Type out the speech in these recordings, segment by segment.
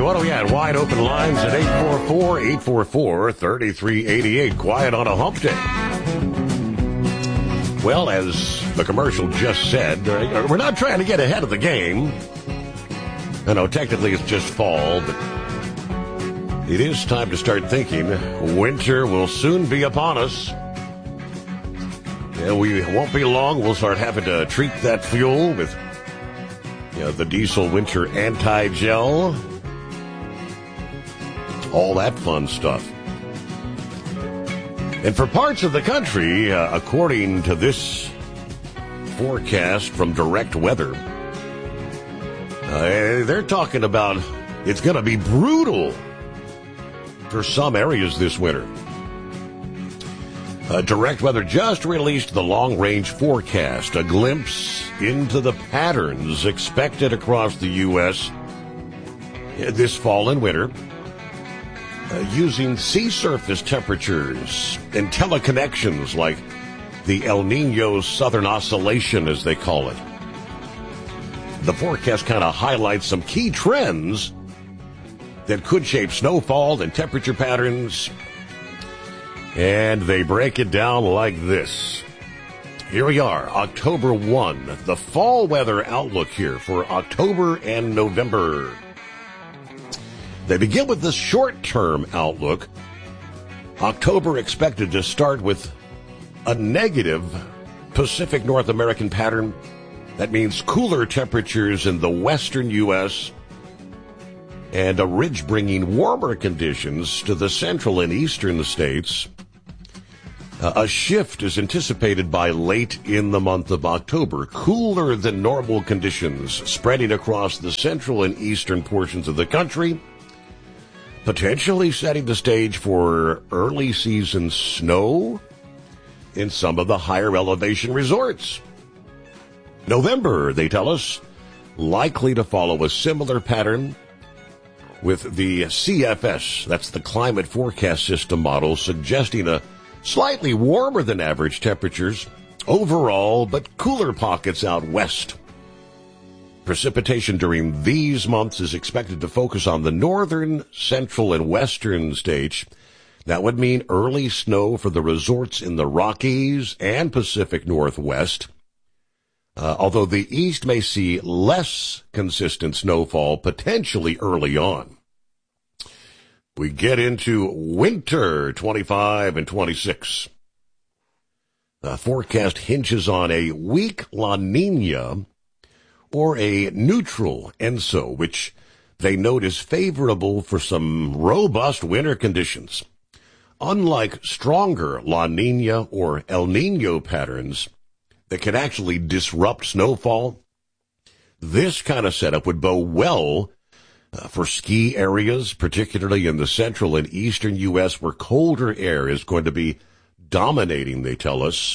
what do we got? Wide open lines at 844-844-3388. Quiet on a hump day. Well, as the commercial just said, we're not trying to get ahead of the game. I know technically it's just fall, but it is time to start thinking winter will soon be upon us. And we won't be long. We'll start having to treat that fuel with the diesel winter anti-gel. All that fun stuff. And for parts of the country, according to this forecast from Direct Weather, they're talking about it's going to be brutal for some areas this winter. Direct Weather just released the long-range forecast, a glimpse into the patterns expected across the U.S. this fall and winter, using sea surface temperatures and teleconnections like the El Niño Southern Oscillation, as they call it. The forecast kind of highlights some key trends that could shape snowfall and temperature patterns, and they break it down like this. Here we are, October 1, the fall weather outlook here for October and November. They begin with the short-term outlook. October expected to start with a negative Pacific North American pattern. That means cooler temperatures in the western U.S. and a ridge bringing warmer conditions to the central and eastern states. A shift is anticipated by late in the month of October. Cooler than normal conditions spreading across the central and eastern portions of the country, potentially setting the stage for early season snow in some of the higher elevation resorts. November, they tell us, likely to follow a similar pattern, with the CFS, that's the Climate Forecast System model, suggesting a slightly warmer than average temperatures overall, but cooler pockets out west. Precipitation during these months is expected to focus on the northern, central, and western states. That would mean early snow for the resorts in the Rockies and Pacific Northwest. Although the east may see less consistent snowfall potentially early on. We get into winter 25 and 26. The forecast hinges on a weak La Nina or a neutral ENSO, which they note is favorable for some robust winter conditions. Unlike stronger La Nina or El Niño patterns that can actually disrupt snowfall, this kind of setup would bode well for ski areas, particularly in the central and eastern U.S., where colder air is going to be dominating, they tell us.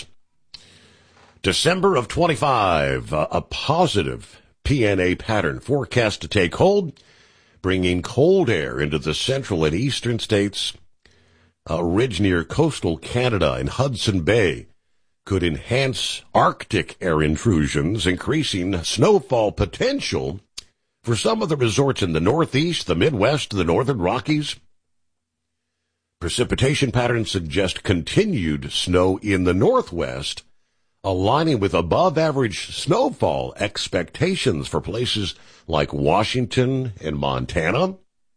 December of 25, a positive PNA pattern forecast to take hold, bringing cold air into the central and eastern states. A ridge near coastal Canada and Hudson Bay could enhance Arctic air intrusions, increasing snowfall potential for some of the resorts in the Northeast, the Midwest, the Northern Rockies. Precipitation patterns suggest continued snow in the Northwest, aligning with above-average snowfall expectations for places like Washington and Montana.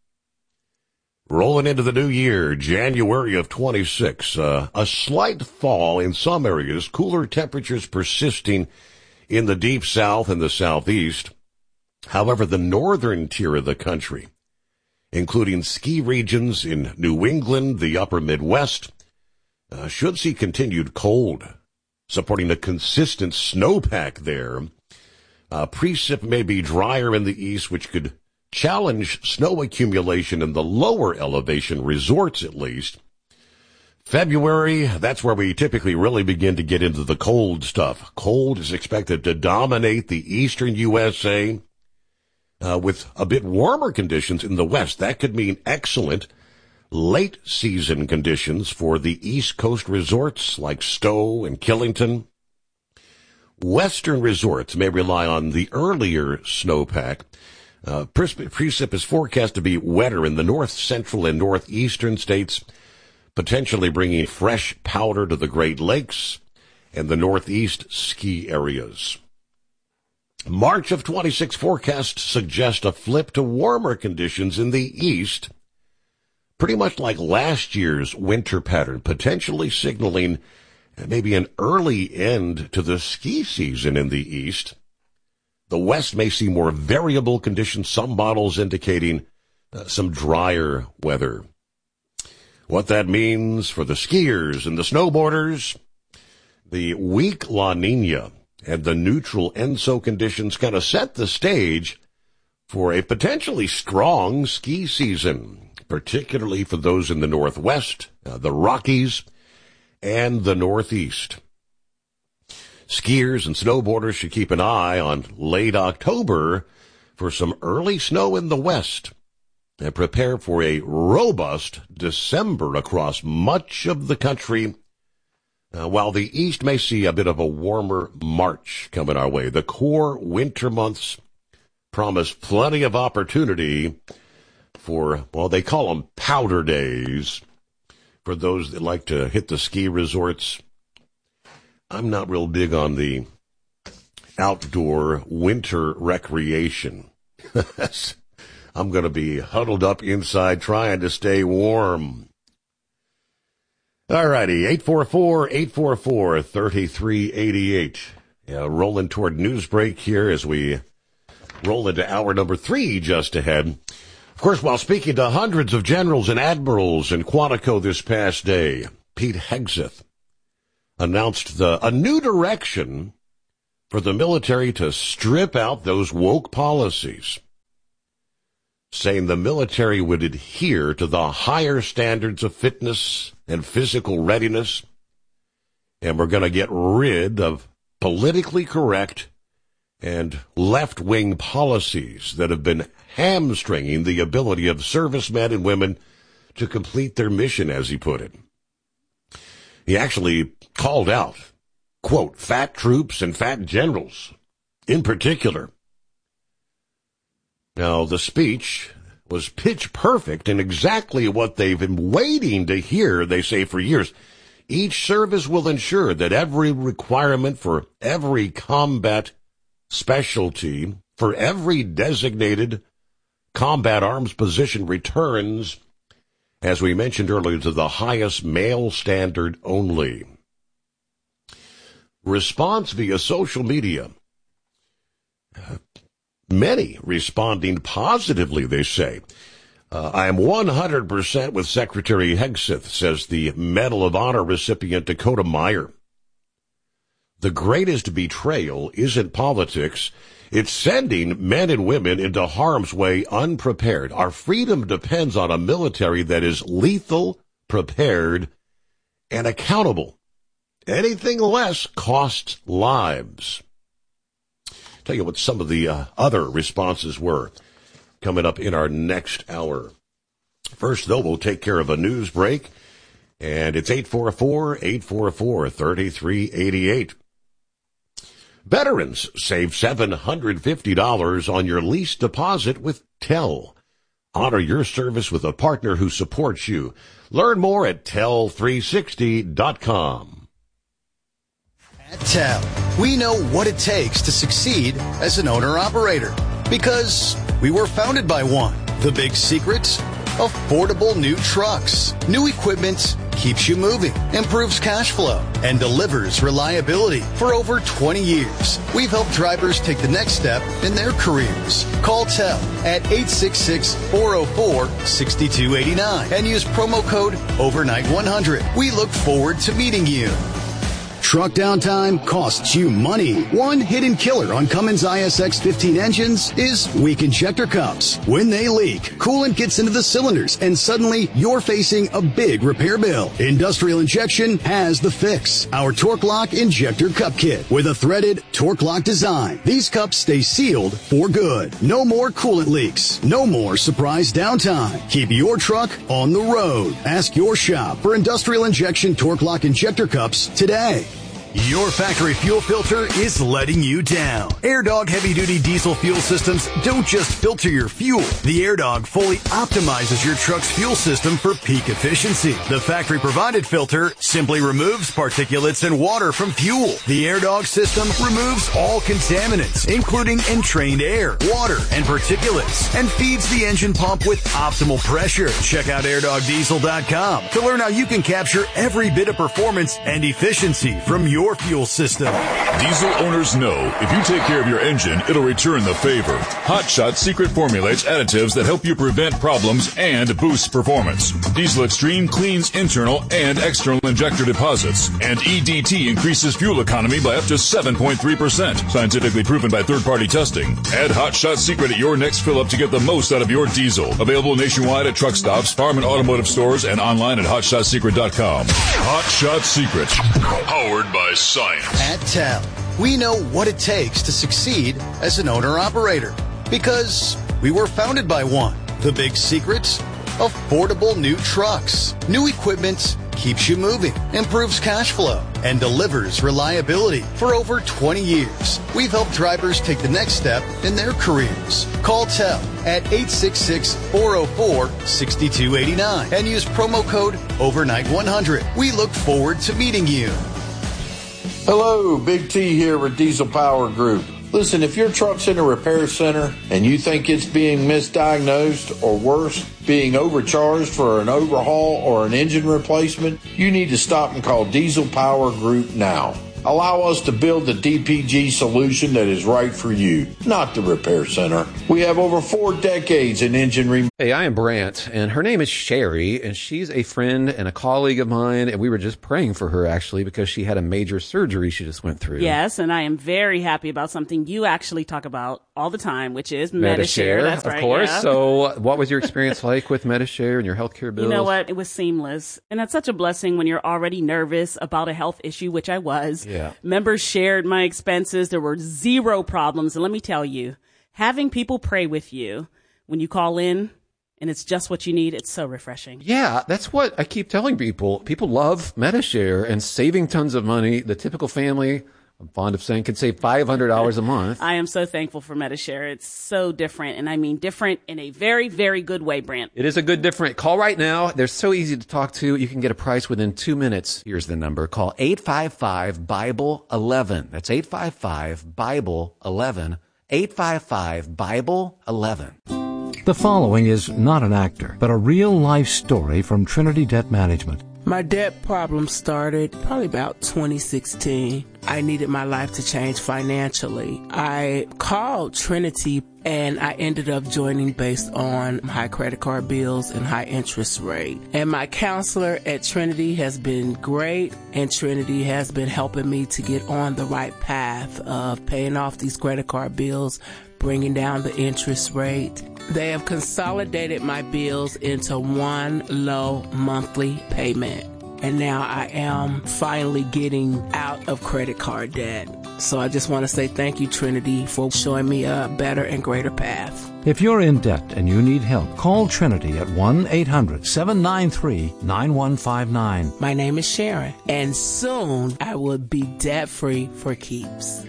Rolling into the new year, January of 26, a slight fall in some areas, cooler temperatures persisting in the deep south and the southeast. However, the northern tier of the country, including ski regions in New England, the upper Midwest, should see continued cold, supporting a consistent snowpack there. Precip may be drier in the east, which could challenge snow accumulation in the lower elevation resorts, at least. February, that's where we typically really begin to get into the cold stuff. Cold is expected to dominate the eastern USA, with a bit warmer conditions in the west. That could mean excellent late season conditions for the East Coast resorts like Stowe and Killington. Western resorts may rely on the earlier snowpack, Precip is forecast to be wetter in the north, central, and northeastern states, potentially bringing fresh powder to the Great Lakes and the northeast ski areas. March of 26 forecasts suggest a flip to warmer conditions in the east, pretty much like last year's winter pattern, potentially signaling maybe an early end to the ski season in the east. The west may see more variable conditions, some models indicating some drier weather. What that means for the skiers and the snowboarders, the weak La Nina and the neutral ENSO conditions kind of set the stage for a potentially strong ski season, particularly for those in the Northwest, the Rockies, and the Northeast. Skiers and snowboarders should keep an eye on late October for some early snow in the west and prepare for a robust December across much of the country, while the east may see a bit of a warmer March coming our way. The core winter months promise plenty of opportunity for, well, they call them powder days, for those that like to hit the ski resorts. I'm not real big on the outdoor winter recreation. I'm going to be huddled up inside trying to stay warm. All righty, 844-844-3388. Rolling toward news break here as we roll into hour number 3 just ahead. Of course, while speaking to hundreds of generals and admirals in Quantico this past day, Pete Hegseth announced a new direction for the military to strip out those woke policies, saying the military would adhere to the higher standards of fitness and physical readiness, and we're going to get rid of politically correct and left-wing policies that have been hamstringing the ability of servicemen and women to complete their mission, as he put it. He actually called out, quote, fat troops and fat generals in particular. Now, the speech was pitch perfect and exactly what they've been waiting to hear, they say, for years. Each service will ensure that every requirement for every combat specialty, for every designated combat arms position returns, as we mentioned earlier, to the highest male standard only. Response via social media. Many responding positively, they say. I am 100% with Secretary Hegseth, says the Medal of Honor recipient Dakota Meyer. The greatest betrayal isn't politics. It's sending men and women into harm's way unprepared. Our freedom depends on a military that is lethal, prepared, and accountable. Anything less costs lives. Tell you what some of the other responses were coming up in our next hour. First, though, we'll take care of a news break, and it's 844-844-3388. Veterans save $750 on your lease deposit with TEL. Honor your service with a partner who supports you. Learn more at tel360.com. At TEL, we know what it takes to succeed as an owner-operator because we were founded by one. The big secret? Affordable new trucks. New equipment keeps you moving, improves cash flow, and delivers reliability. For over 20 years, we've helped drivers take the next step in their careers. Call TEL at 866-404-6289 and use promo code OVERNIGHT100. We look forward to meeting you. Truck downtime costs you money. One hidden killer on Cummins ISX-15 engines is weak injector cups. When they leak, coolant gets into the cylinders and suddenly you're facing a big repair bill. Industrial Injection has the fix. Our Torque Lock Injector Cup Kit with a threaded Torque Lock design. These cups stay sealed for good. No more coolant leaks. No more surprise downtime. Keep your truck on the road. Ask your shop for Industrial Injection Torque Lock Injector Cups today. Your factory fuel filter is letting you down. AirDog heavy-duty diesel fuel systems don't just filter your fuel. The AirDog fully optimizes your truck's fuel system for peak efficiency. The factory-provided filter simply removes particulates and water from fuel. The AirDog system removes all contaminants, including entrained air, water, and particulates, and feeds the engine pump with optimal pressure. Check out airdogdiesel.com to learn how you can capture every bit of performance and efficiency from your fuel system. Diesel owners know if you take care of your engine, it'll return the favor. Hot Shot secret formulates additives that help you prevent problems and boost performance. Diesel Extreme cleans internal and external injector deposits, and EDT increases fuel economy by up to 7.3%. Scientifically proven by third-party testing. Add Hot Shot secret at your next fill-up to get the most out of your diesel. Available nationwide at truck stops, farm and automotive stores, and online at hotshotsecret.com. Hot Shot Secret. Powered by science. At TEL, we know what it takes to succeed as an owner-operator because we were founded by one. The big secrets? Affordable new trucks. New equipment keeps you moving, improves cash flow, and delivers reliability. For over 20 years, we've helped drivers take the next step in their careers. Call TEL at 866-404-6289 and use promo code OVERNIGHT100. We look forward to meeting you. Hello, Big T here with Diesel Power Group. Listen, if your truck's in a repair center and you think it's being misdiagnosed or worse, being overcharged for an overhaul or an engine replacement, you need to stop and call Diesel Power Group now. Allow us to build the DPG solution that is right for you, not the repair center. We have over 4 decades in engine repair. Hey, I am Brant, and her name is Sherry, and she's a friend and a colleague of mine, and we were just praying for her, actually, because she had a major surgery she just went through. Yes, and I am very happy about something you actually talk about all the time, which is Medi-Share. That's right, of course. Yeah. So what was your experience like with Medi-Share and your healthcare bills? You know what? It was seamless. And that's such a blessing when you're already nervous about a health issue, which I was. Yeah. Members shared my expenses. There were 0 problems. And let me tell you, having people pray with you when you call in and it's just what you need, it's so refreshing. Yeah, that's what I keep telling people. People love Medi-Share and saving tons of money. The typical family, I'm fond of saying, could save $500 a month. I am so thankful for Medi-Share. It's so different, and I mean different in a very, very good way, Brant. It is a good different. Call right now. They're so easy to talk to. You can get a price within 2 minutes. Here's the number. Call 855-BIBLE-11. That's 855-BIBLE-11. 855-BIBLE-11. The following is not an actor, but a real-life story from Trinity Debt Management. My debt problem started probably about 2016. I needed my life to change financially. I called Trinity and I ended up joining based on high credit card bills and high interest rate. And my counselor at Trinity has been great, and Trinity has been helping me to get on the right path of paying off these credit card bills, bringing down the interest rate. They have consolidated my bills into one low monthly payment. And now I am finally getting out of credit card debt. So I just want to say thank you, Trinity, for showing me a better and greater path. If you're in debt and you need help, call Trinity at 1-800-793-9159. My name is Sharon, and soon I will be debt-free for keeps.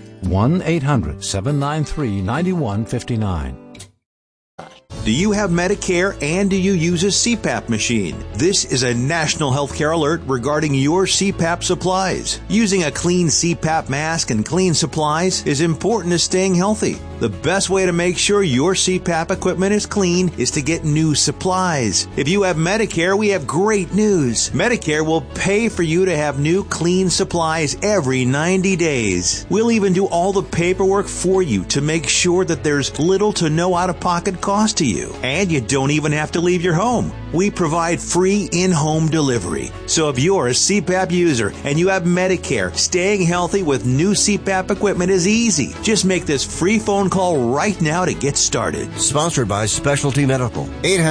1-800-793-9159. Do you have Medicare and do you use a CPAP machine? This is a national healthcare alert regarding your CPAP supplies. Using a clean CPAP mask and clean supplies is important to staying healthy. The best way to make sure your CPAP equipment is clean is to get new supplies. If you have Medicare, we have great news. Medicare will pay for you to have new clean supplies every 90 days. We'll even do all the paperwork for you to make sure that there's little to no out-of-pocket cost to you. And you don't even have to leave your home. We provide free in-home delivery. So if you're a CPAP user and you have Medicare, staying healthy with new CPAP equipment is easy. Just make this free phone call right now to get started. Sponsored by Specialty Medical.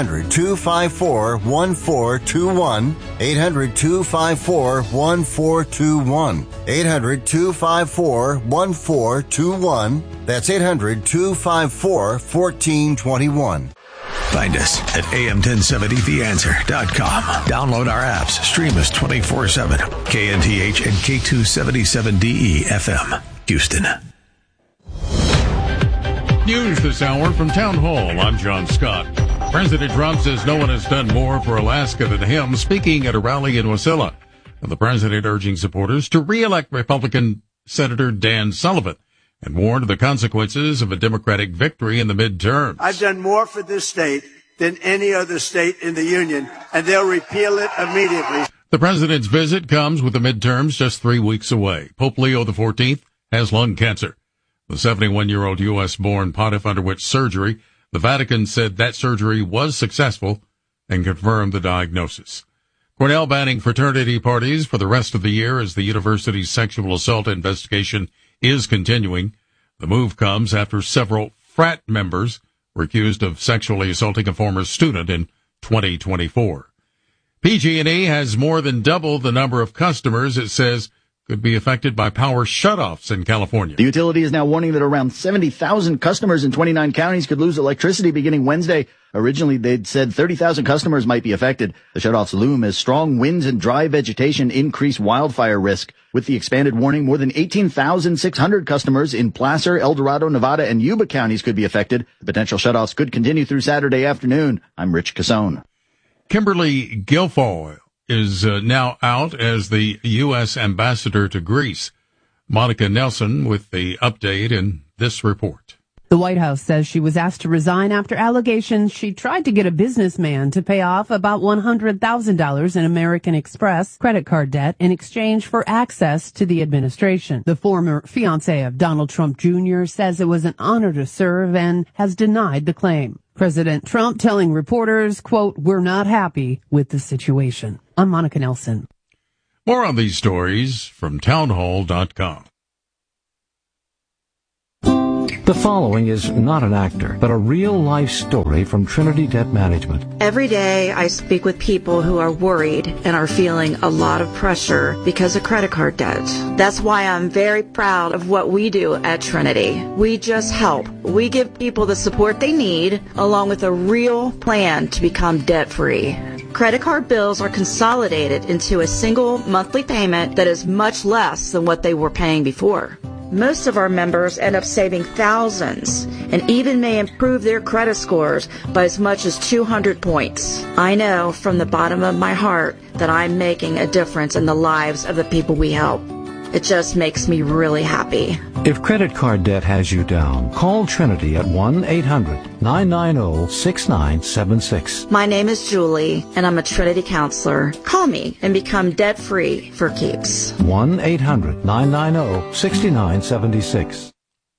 800-254-1421. 800-254-1421. 800-254-1421. That's 800-254-1421. Find us at am1070theanswer.com. Download our apps. Stream us 24/7. KNTH and K277DE FM, Houston. News this hour from Town Hall. I'm John Scott. President Trump says no one has done more for Alaska than him, speaking at a rally in Wasilla. The president urging supporters to re-elect Republican Senator Dan Sullivan and warned of the consequences of a Democratic victory in the midterms. I've done more for this state than any other state in the union, and they'll repeal it immediately. The president's visit comes with the midterms just 3 weeks away. Pope Leo XIV has lung cancer. The 71-year-old U.S.-born pontiff underwent surgery. The Vatican said that surgery was successful and confirmed the diagnosis. Cornell banning fraternity parties for the rest of the year as the university's sexual assault investigation is continuing. The move comes after several frat members were accused of sexually assaulting a former student in 2024. PG&E has more than double the number of customers it says could be affected by power shutoffs in California. The utility is now warning that around 70,000 customers in 29 counties could lose electricity beginning Wednesday. Originally, they'd said 30,000 customers might be affected. The shutoffs loom as strong winds and dry vegetation increase wildfire risk. With the expanded warning, more than 18,600 customers in Placer, El Dorado, Nevada, and Yuba counties could be affected. The potential shutoffs could continue through Saturday afternoon. I'm Rich Cassone. Kimberly Guilfoyle is now out as the U.S. ambassador to Greece. Monica Nelson with the update in this report. The White House says she was asked to resign after allegations she tried to get a businessman to pay off about $100,000 in American Express credit card debt in exchange for access to the administration. The former fiancé of Donald Trump Jr. says it was an honor to serve and has denied the claim. President Trump telling reporters, quote, "We're not happy with the situation." I'm Monica Nelson. More on these stories from townhall.com. The following is not an actor, but a real-life story from Trinity Debt Management. Every day I speak with people who are worried and are feeling a lot of pressure because of credit card debt. That's why I'm very proud of what we do at Trinity. We just help. We give people the support they need, along with a real plan to become debt-free. Credit card bills are consolidated into a single monthly payment that is much less than what they were paying before. Most of our members end up saving thousands and even may improve their credit scores by as much as 200 points. I know from the bottom of my heart that I'm making a difference in the lives of the people we help. It just makes me really happy. If credit card debt has you down, call Trinity at 1-800-990-6976. My name is Julie, and I'm a Trinity counselor. Call me and become debt-free for keeps. 1-800-990-6976.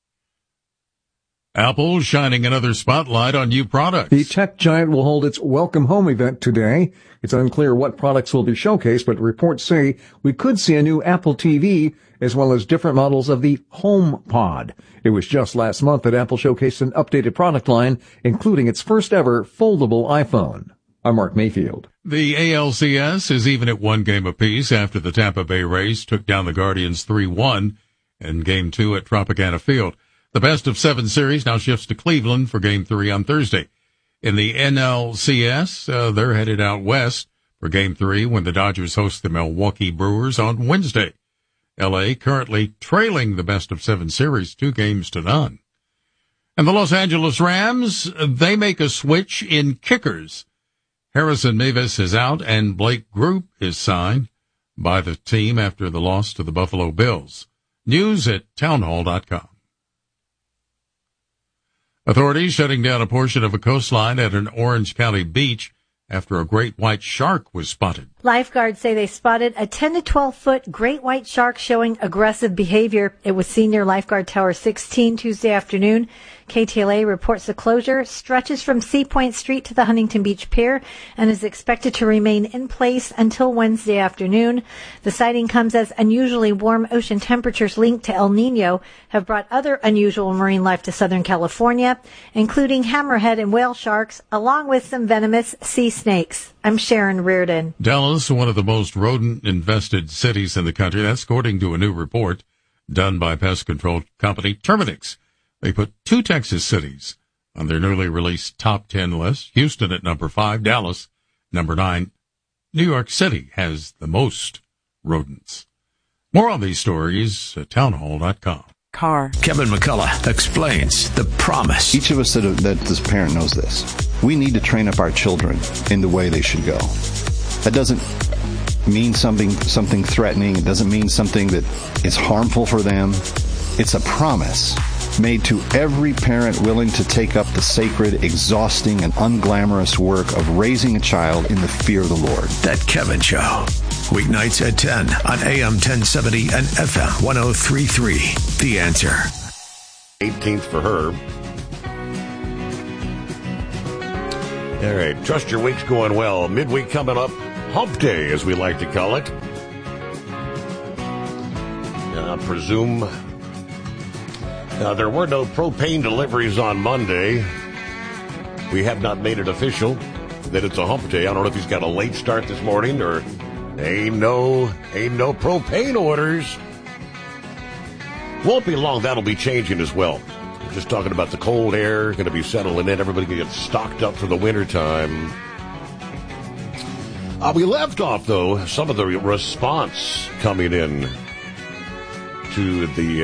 Apple shining another spotlight on new products. The tech giant will hold its Welcome Home event today. It's unclear what products will be showcased, but reports say we could see a new Apple TV as well as different models of the HomePod. It was just last month that Apple showcased an updated product line, including its first ever foldable iPhone. I'm Mark Mayfield. The ALCS is even at one game apiece after the Tampa Bay Rays took down the Guardians 3-1 in Game 2 at Tropicana Field. The best of 7 series now shifts to Cleveland for Game 3 on Thursday. In the NLCS, they're headed out west for Game 3 when the Dodgers host the Milwaukee Brewers on Wednesday. L.A. currently trailing the best of 7 series 2-0. And the Los Angeles Rams, they make a switch in kickers. Harrison Mavis is out and Blake Group is signed by the team after the loss to the Buffalo Bills. News at townhall.com. Authorities shutting down a portion of a coastline at an Orange County beach after a great white shark was spotted. Lifeguards say they spotted a 10 to 12-foot great white shark showing aggressive behavior. It was seen near Lifeguard Tower 16 Tuesday afternoon. KTLA reports the closure stretches from Sea Point Street to the Huntington Beach Pier and is expected to remain in place until Wednesday afternoon. The sighting comes as unusually warm ocean temperatures linked to El Nino have brought other unusual marine life to Southern California, including hammerhead and whale sharks, along with some venomous sea snakes. I'm Sharon Reardon. Dallas, one of the most rodent-infested cities in the country. That's according to a new report done by pest control company Terminix. They put 2 Texas cities on their newly released top 10 list. Houston at number 5, Dallas number 9. New York City has the most rodents. More on these stories at townhall.com. Kevin McCullough explains the promise. Each of us that as a parent knows this. We need to train up our children in the way they should go. That doesn't mean something threatening. It doesn't mean something that is harmful for them. It's a promise made to every parent willing to take up the sacred, exhausting, and unglamorous work of raising a child in the fear of the Lord. That Kevin Show. Weeknights at 10 on AM 1070 and FM 1033. The Answer. 18th for her. All right, trust your week's going well. Midweek coming up. Hump Day, as we like to call it. I presume there were no propane deliveries on Monday. We have not made it official that it's a hump day. I don't know if he's got a late start this morning or ain't no propane orders. Won't be long. That'll be changing as well. We're just talking about the cold air going to be settling in. Everybody can get stocked up for the wintertime. We left off, though, some of the response coming in to the,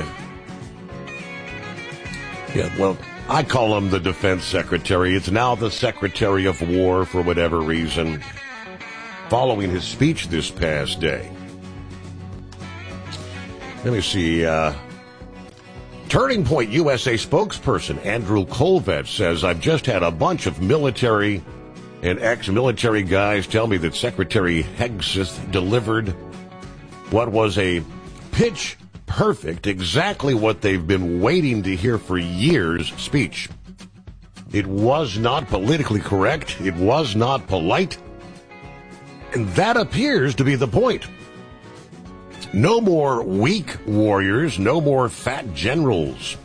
I call him the Defense Secretary. It's now the Secretary of War for whatever reason, following his speech this past day. Let me see. Turning Point USA spokesperson Andrew Colvett says, I've just had a bunch of military and ex-military guys tell me that Secretary Hegseth delivered what was a pitch perfect, exactly what they've been waiting to hear for years speech. It was not politically correct. It was not polite. And that appears to be the point. No more weak warriors, no more fat generals.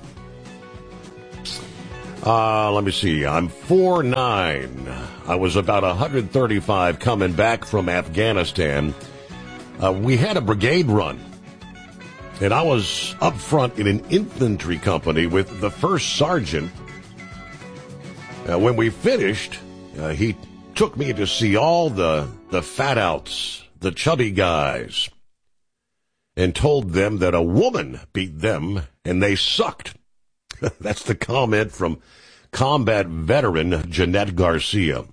Let me see. I'm 4'9". I was about 135 coming back from Afghanistan. We had a brigade run, and I was up front in an infantry company with the first sergeant. When we finished, he took me to see all the fat outs, the chubby guys, and told them that a woman beat them and they sucked. That's the comment from combat veteran Jeanette Garcia.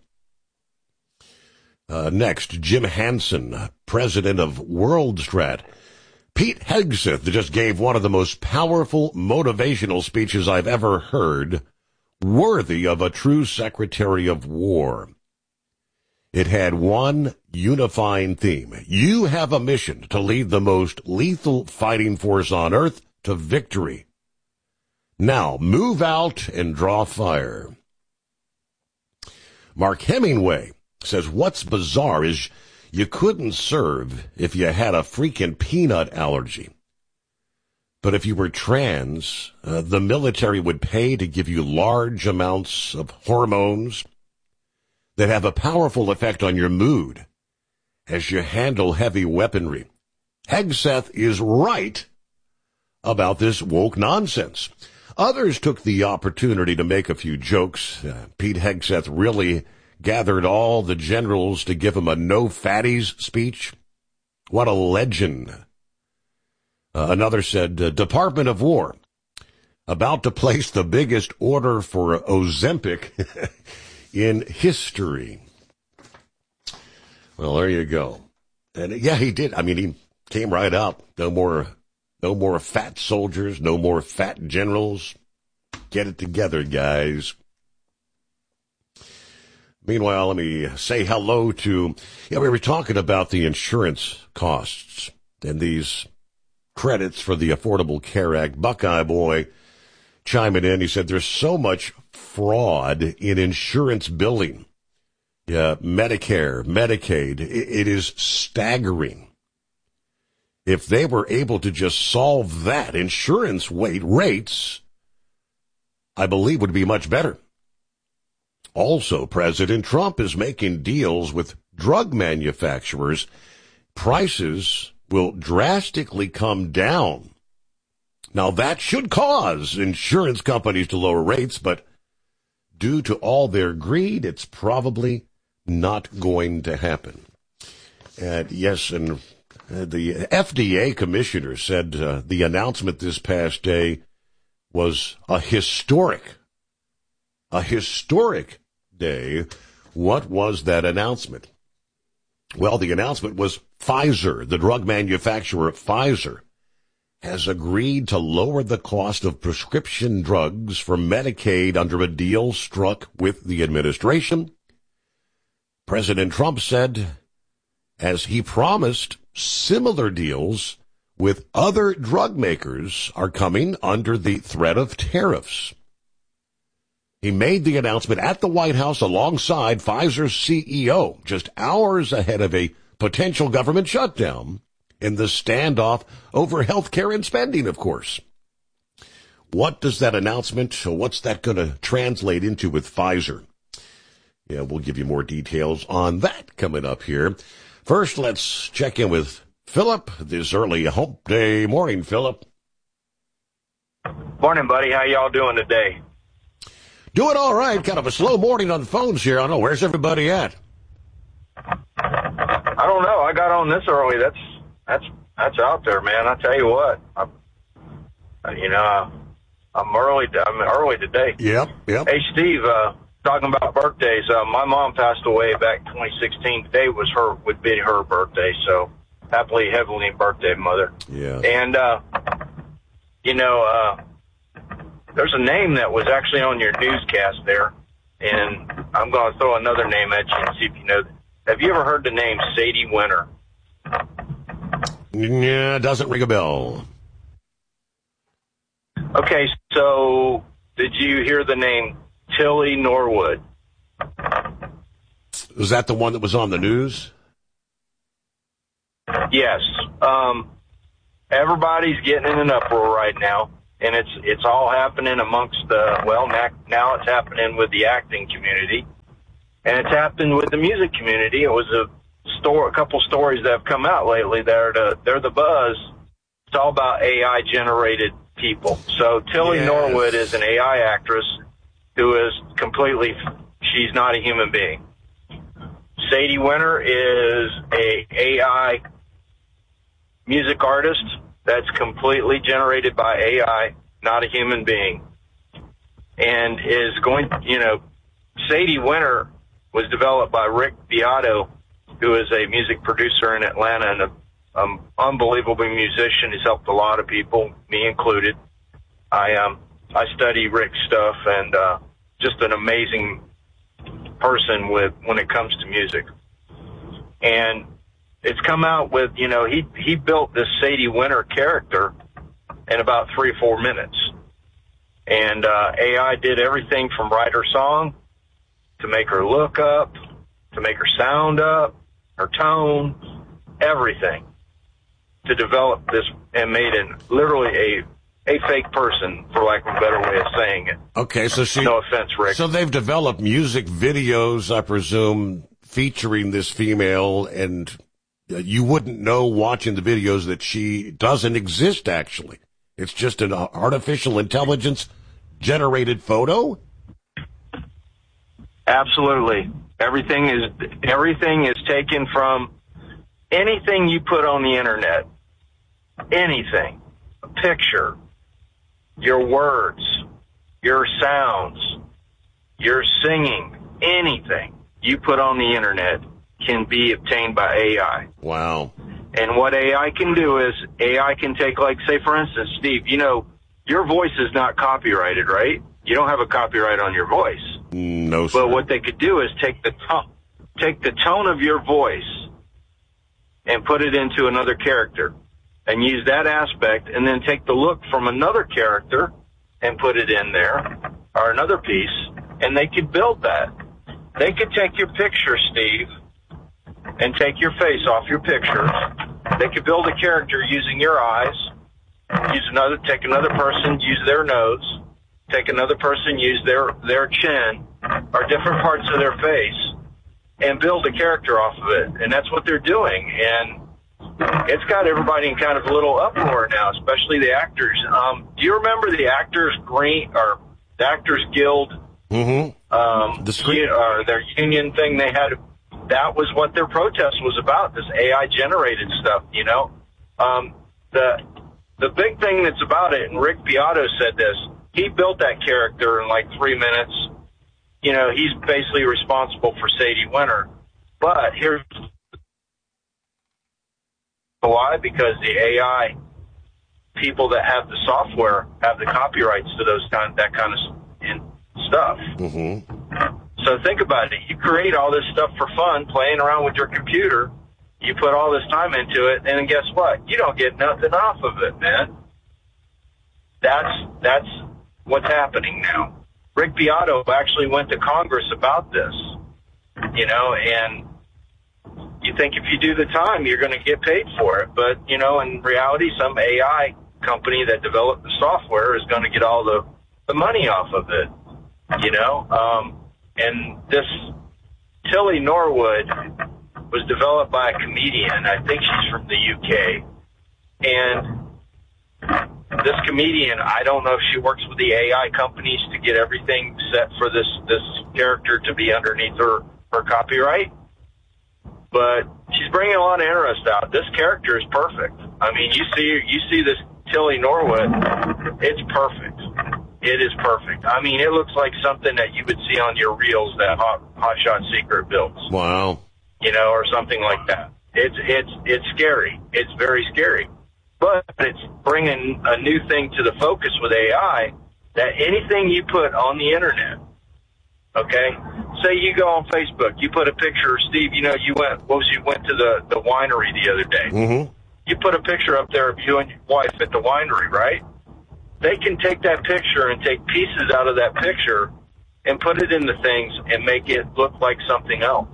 Next, Jim Hansen, president of WorldStrat. Pete Hegseth just gave one of the most powerful motivational speeches I've ever heard, worthy of a true Secretary of War. It had one unifying theme. You have a mission to lead the most lethal fighting force on Earth to victory. Now, move out and draw fire. Mark Hemingway says, what's bizarre is you couldn't serve if you had a freaking peanut allergy. But if you were trans, the military would pay to give you large amounts of hormones that have a powerful effect on your mood as you handle heavy weaponry. Hegseth is right about this woke nonsense. Others took the opportunity to make a few jokes. Pete Hegseth really gathered all the generals to give him a no fatties speech. What a legend. Another said, Department of War, about to place the biggest order for Ozempic in history. Well, there you go. And yeah, he did. I mean, he came right out. No more fat soldiers, no more fat generals. Get it together, guys. Meanwhile, let me say hello to, we were talking about the insurance costs and these credits for the Affordable Care Act. Buckeye Boy chiming in. He said there's so much fraud in insurance billing. Yeah, Medicare, Medicaid, it is staggering. If they were able to just solve that, insurance rates, I believe, would be much better. Also, President Trump is making deals with drug manufacturers. Prices will drastically come down. Now, that should cause insurance companies to lower rates, but due to all their greed, it's probably not going to happen. And yes, and the FDA commissioner said the announcement this past day was a historic day. What was that announcement? Well, the announcement was Pfizer, the drug manufacturer Pfizer, has agreed to lower the cost of prescription drugs for Medicaid under a deal struck with the administration. President Trump said, as he promised, similar deals with other drug makers are coming under the threat of tariffs. He made the announcement at the White House alongside Pfizer's CEO, just hours ahead of a potential government shutdown in the standoff over health care and spending, of course. What does that announcement, what's that going to translate into with Pfizer? Yeah, we'll give you more details on that coming up here. First, let's check in with Philip this early Hump Day morning. Philip. Morning, buddy. How y'all doing today? Doing all right. Kind of a slow morning on the phones here. I don't know. Where's everybody at? I don't know. I got on this early. That's out there, man. I tell you what. I'm early today. Yep. Hey, Steve. Talking about birthdays. My mom passed away back in 2016. Today would be her birthday. So happily heavenly birthday, Mother. Yeah. And there's a name that was actually on your newscast there, and I'm going to throw another name at you and see if you know. Have you ever heard the name Sadie Winter? Yeah, it doesn't ring a bell. Okay, so did you hear the name Tilly Norwood? Was that the one that was on the news? Yes. Everybody's getting in an uproar right now. And it's all happening amongst now it's happening with the acting community, and it's happened with the music community. It was a couple stories that have come out lately. They're the buzz. It's all about AI generated people. So Tilly Norwood is an AI actress who is she's not a human being. Sadie Winter is a AI music artist that's completely generated by AI, not a human being. And Sadie Winter was developed by Rick Beato, who is a music producer in Atlanta and an unbelievable musician. He's helped a lot of people, me included. I study Rick's stuff, and just an amazing person when it comes to music. And it's come out with, he built this Sadie Winter character in about 3 or 4 minutes. And AI did everything from write her song, to make her look up, to make her sound up, her tone, everything, to develop this, and made literally a fake person, for lack of a better way of saying it. Okay, so no offense, Rick. So they've developed music videos, I presume, featuring this female, and you wouldn't know watching the videos that she doesn't exist, actually. It's just an artificial intelligence generated photo? Absolutely. Everything is taken from anything you put on the internet. Anything. A picture, your words, your sounds, your singing, anything you put on the internet can be obtained by AI. Wow. And what AI can do is AI can take, like, say, for instance, Steve, your voice is not copyrighted, right? You don't have a copyright on your voice. No, sir. But what they could do is take the tone of your voice and put it into another character and use that aspect, and then take the look from another character and put it in there, or another piece, and they could build that. They could take your picture, Steve, and take your face off your pictures. They could build a character using your eyes, take another person, use their nose, take another person, use their chin, or different parts of their face, and build a character off of it. And that's what they're doing. And it's got everybody in kind of a little uproar now, especially the actors. Do you remember the Actors Guild? Mm-hmm. their union thing they had. That was what their protest was about, this AI-generated stuff, you know. The big thing that's about it, and Rick Beato said this, he built that character in like 3 minutes. You know, he's basically responsible for Sadie Winter. But here's why, because the AI people that have the software have the copyrights to that kind of stuff. Mm-hmm. So think about it. You create all this stuff for fun, playing around with your computer. You put all this time into it, and then guess what? You don't get nothing off of it, man. That's what's happening now. Rick Beato actually went to Congress about this, you know, and you think if you do the time, you're going to get paid for it. But, you know, in reality, some AI company that developed the software is going to get all the money off of it, you know. And this Tilly Norwood was developed by a comedian. I think she's from the UK. And this comedian, I don't know if she works with the AI companies to get everything set for this character to be underneath her copyright. But she's bringing a lot of interest out. This character is perfect. I mean, you see this Tilly Norwood, it's perfect. It is perfect. I mean, it looks like something that you would see on your reels that Hotshot Secret builds. Wow. You know, or something like that. It's scary. It's very scary. But it's bringing a new thing to the focus with AI, that anything you put on the internet, okay? Say you go on Facebook, you put a picture, Steve, you know, you went to the winery the other day. Mm-hmm. You put a picture up there of you and your wife at the winery, right? They can take that picture and take pieces out of that picture and put it into things and make it look like something else.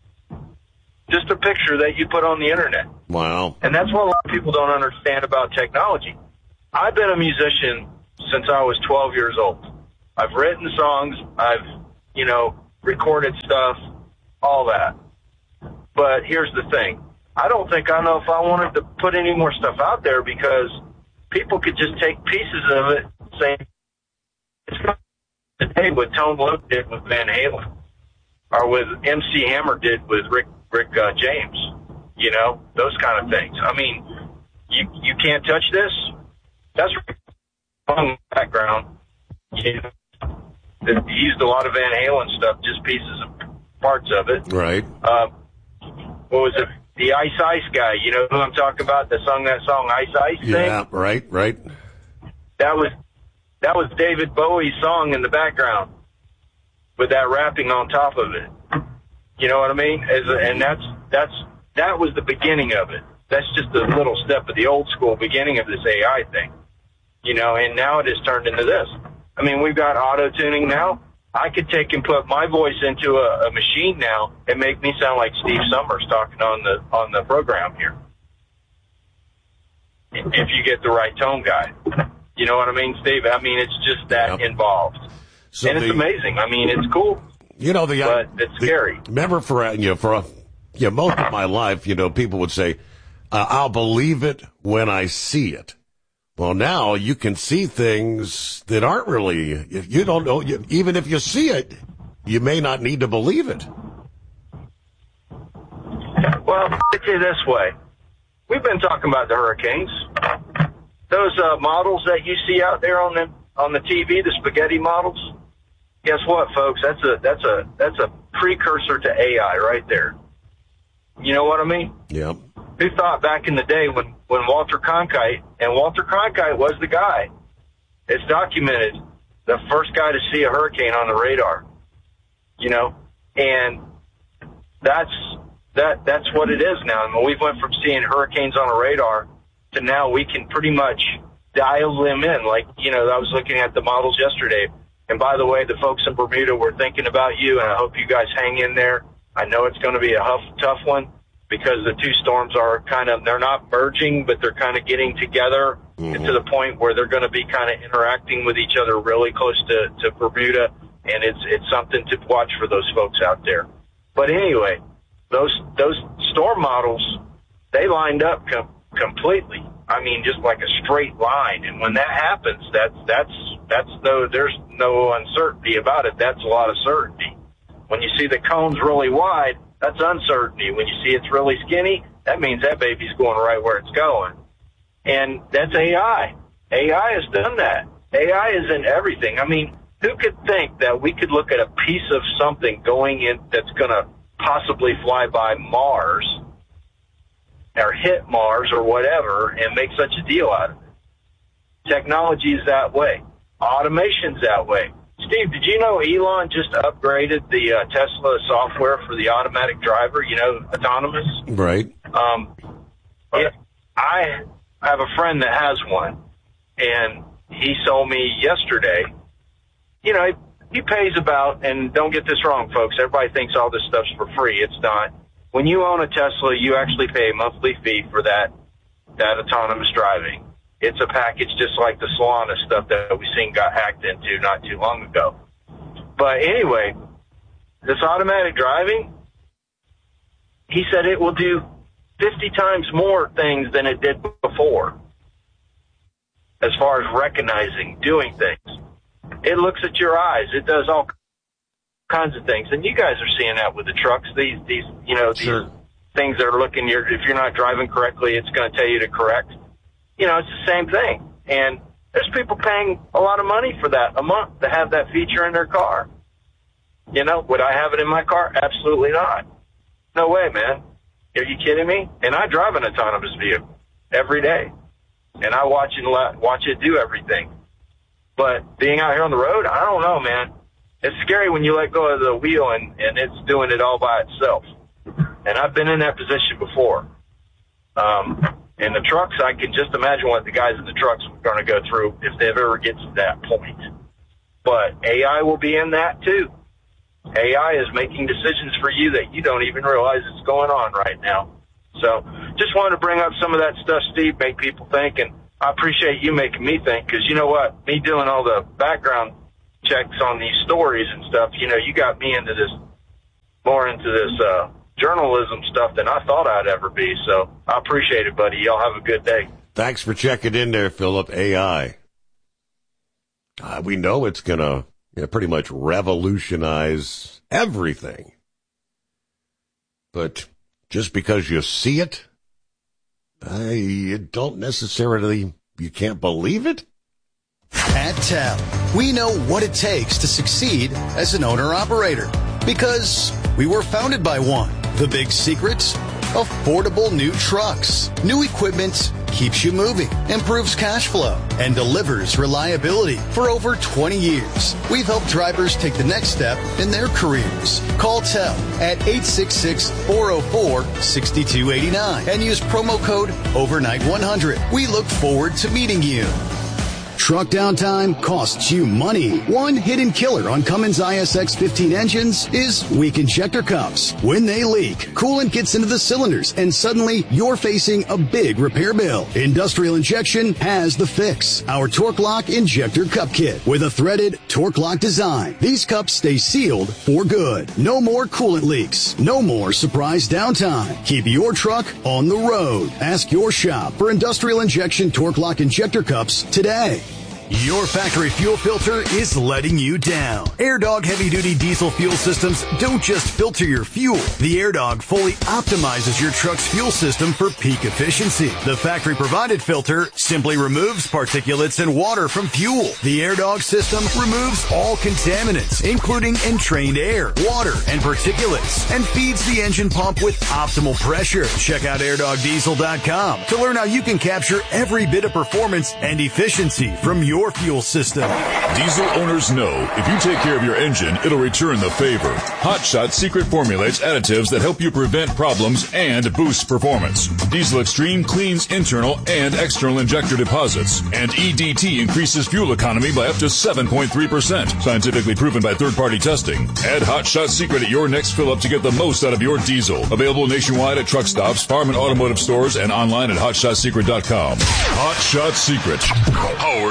Just a picture that you put on the internet. Wow. And that's what a lot of people don't understand about technology. I've been a musician since I was 12 years old. I've written songs, I've, you know, recorded stuff, all that. But here's the thing. I don't think I know if I wanted to put any more stuff out there, because people could just take pieces of it and say, it's not today what Tone Loc did with Van Halen, or with MC Hammer did with Rick James, you know, those kind of things. I mean, you can't touch this. That's on the background. You know, he used a lot of Van Halen stuff, just pieces of parts of it. Right. What was it? The Ice Ice guy. You know who I'm talking about? That sung that song Ice Ice thing? Yeah, right. That was David Bowie's song in the background with that rapping on top of it. You know what I mean? And that was the beginning of it. That's just a little step of the old school beginning of this AI thing. You know, and now it has turned into this. I mean, we've got auto-tuning now. I could take and put my voice into a machine now and make me sound like Steve Summers talking on the program here. If you get the right tone guy. You know what I mean, Steve? I mean, it's just that involved. So and it's amazing. I mean, it's cool. You know, but it's scary. Remember, for most of my life, you know, people would say, "I'll believe it when I see it." Well, now you can see things that aren't really. If you don't know, even if you see it, you may not need to believe it. Well, I'll say this way: we've been talking about the hurricanes. Those models that you see out there on the TV, the spaghetti models. Guess what, folks? That's a precursor to AI right there. You know what I mean? Yep. Who thought back in the day when Walter Cronkite, and Walter Cronkite was the guy, it's documented, the first guy to see a hurricane on the radar. You know, and that's what it is now. I mean, we went from seeing hurricanes on a radar to now we can pretty much dial them in. Like, you know, I was looking at the models yesterday. And by the way, the folks in Bermuda were thinking about you, and I hope you guys hang in there. I know it's going to be a tough one, because the two storms are they're not merging, but they're kind of getting together to the point where they're going to be kind of interacting with each other really close to Bermuda, and it's something to watch for those folks out there. But anyway, those storm models, they lined up completely. I mean, just like a straight line. And when that happens, that's There's no uncertainty about it. That's a lot of certainty. When you see the cone's really wide, that's uncertainty. When you see it's really skinny, that means that baby's going right where it's going. And that's AI. AI has done that. AI is in everything. I mean, who could think that we could look at a piece of something going in that's going to possibly fly by Mars or hit Mars or whatever and make such a deal out of it? Technology is that way. Automation's that way. Steve, did you know Elon just upgraded the Tesla software for the automatic driver, autonomous? Right. I have a friend that has one, and he told me yesterday, he pays about, and don't get this wrong, folks, everybody thinks all this stuff's for free. It's not. When you own a Tesla, you actually pay a monthly fee for that autonomous driving. It's a package just like the Solana stuff that we seen got hacked into not too long ago. But anyway, this automatic driving, he said it will do 50 times more things than it did before as far as recognizing, doing things. It looks at your eyes. It does all kinds of things. And you guys are seeing that with the trucks. These Sure. things that are looking, if you're not driving correctly, it's going to tell you to correct. It's the same thing. And there's people paying a lot of money for that a month to have that feature in their car. Would I have it in my car? Absolutely not. No way, man. Are you kidding me? And I drive an autonomous vehicle every day. And I watch it do everything. But being out here on the road, I don't know, man. It's scary when you let go of the wheel and it's doing it all by itself. And I've been in that position before. And the trucks, I can just imagine what the guys in the trucks are going to go through if they ever get to that point. But AI will be in that too. AI is making decisions for you that you don't even realize it's going on right now. So just wanted to bring up some of that stuff, Steve, make people think. And I appreciate you making me think, because you know what? Me doing all the background checks on these stories and stuff, you got me into this, more into this journalism stuff than I thought I'd ever be. So I appreciate it, buddy. Y'all have a good day. Thanks for checking in there, Philip. AI. We know it's going to pretty much revolutionize everything. But just because you see it, you don't necessarily, you can't believe it. At TEL, we know what it takes to succeed as an owner-operator, because we were founded by one. The big secrets? Affordable new trucks. New equipment keeps you moving, improves cash flow, and delivers reliability. For over 20 years, we've helped drivers take the next step in their careers. Call TEL at 866-404-6289 and use promo code OVERNIGHT100. We look forward to meeting you. Truck downtime costs you money. One hidden killer on Cummins ISX 15 engines is weak injector cups. When they leak, coolant gets into the cylinders and suddenly you're facing a big repair bill. Industrial Injection has the fix. Our Torque Lock Injector Cup Kit with a threaded Torque Lock design. These cups stay sealed for good. No more coolant leaks. No more surprise downtime. Keep your truck on the road. Ask your shop for Industrial Injection Torque Lock Injector Cups today. Your factory fuel filter is letting you down. AirDog heavy-duty diesel fuel systems don't just filter your fuel. The AirDog fully optimizes your truck's fuel system for peak efficiency. The factory-provided filter simply removes particulates and water from fuel. The AirDog system removes all contaminants, including entrained air, water, and particulates, and feeds the engine pump with optimal pressure. Check out AirDogDiesel.com to learn how you can capture every bit of performance and efficiency from your fuel system. Diesel owners know if you take care of your engine, it'll return the favor. Hot Shot secret formulates additives that help you prevent problems and boost performance. Diesel Extreme cleans internal and external injector deposits, and EDT increases fuel economy by up to 7.3%. Scientifically proven by third-party testing. Add Hot Shot secret at your next fill-up to get the most out of your diesel. Available nationwide at truck stops, farm and automotive stores, and online at hotshotsecret.com. Hot Shot Secret. Powered